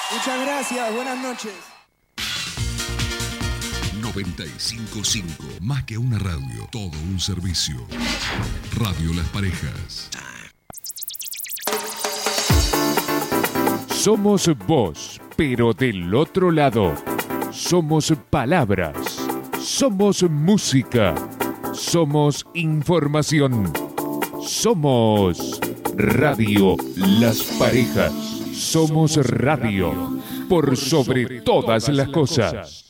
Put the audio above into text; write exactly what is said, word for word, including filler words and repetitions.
Muchas gracias, buenas noches. noventa y cinco punto cinco, más que una radio, todo un servicio. Radio Las Parejas. Somos vos, pero del otro lado. Somos palabras. Somos música. Somos información. Somos Radio Las Parejas. Somos radio por sobre todas las cosas.